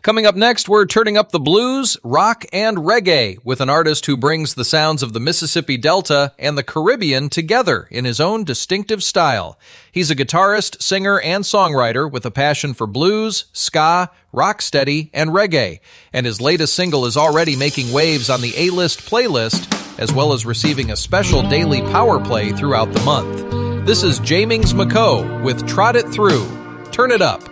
Coming up next, we're turning up the blues, rock, and reggae with an artist who brings the sounds of the Mississippi Delta and the Caribbean together in his own distinctive style. He's a guitarist, singer, and songwriter with a passion for blues, ska, rocksteady, and reggae, and his latest single is already making waves on the A-List playlist, as well as receiving a special daily power play throughout the month. This is Jamings McCoe with Trot It Through. Turn it up.